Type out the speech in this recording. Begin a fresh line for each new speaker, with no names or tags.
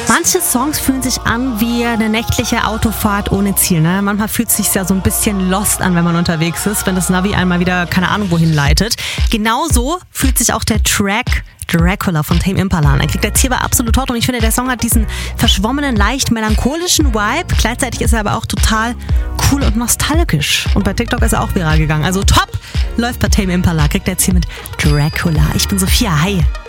Manche Songs fühlen sich an wie eine nächtliche Autofahrt ohne Ziel. Ne? Manchmal fühlt es sich ja so ein bisschen lost an, wenn man unterwegs ist, wenn das Navi einmal wieder keine Ahnung wohin leitet. Genauso fühlt sich auch der Track Dracula von Tame Impala an. Er kriegt jetzt hier bei Absolut Hot und ich finde, der Song hat diesen verschwommenen, leicht melancholischen Vibe. Gleichzeitig ist er aber auch total cool und nostalgisch. Und bei TikTok ist er auch viral gegangen. Also top läuft bei Tame Impala. Kriegt er jetzt hier mit Dracula. Ich bin Sophia. Hi.